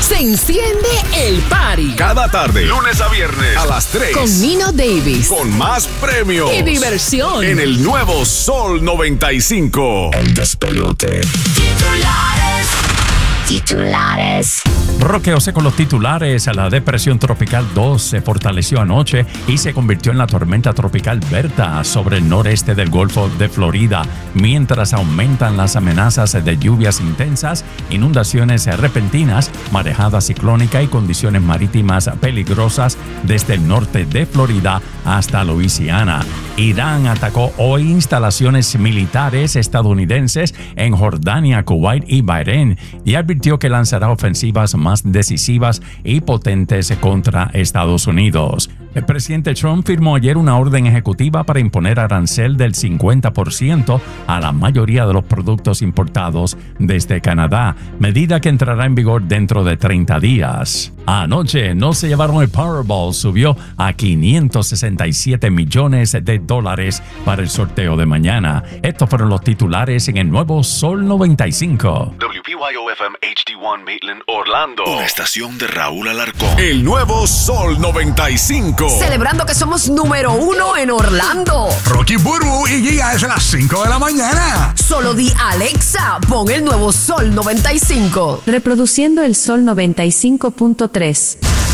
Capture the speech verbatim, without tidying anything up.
Se enciende el party. Cada tarde, lunes a viernes, a las tres. Con Nino Davis. Con más premios. Y diversión. En el nuevo Sol noventa y cinco. El despelote. Titulares. Titulares. Roqueose con los titulares. La depresión tropical dos se fortaleció anoche y se convirtió en la tormenta tropical Berta sobre el noreste del Golfo de Florida, mientras aumentan las amenazas de lluvias intensas, inundaciones repentinas, marejada ciclónica y condiciones marítimas peligrosas desde el norte de Florida hasta Luisiana. Irán atacó hoy instalaciones militares estadounidenses en Jordania, Kuwait y Bahrein y advirtió que lanzará ofensivas más decisivas y potentes contra Estados Unidos. El presidente Trump firmó ayer una orden ejecutiva para imponer arancel del cincuenta por ciento a la mayoría de los productos importados desde Canadá, medida que entrará en vigor dentro de treinta días. Anoche no se llevaron el Powerball, subió a quinientos sesenta y siete millones de dólares para el sorteo de mañana. Estos fueron los titulares en el nuevo Sol noventa y cinco. W P Y O F M H D uno Maitland, Orlando. Una estación de Raúl Alarcón. El nuevo Sol noventa y cinco. Celebrando que somos número uno en Orlando. Rocky Burbu y Giga es a las cinco de la mañana. Solo di Alexa, pon el nuevo Sol noventa y cinco. Reproduciendo el Sol noventa y cinco punto tres.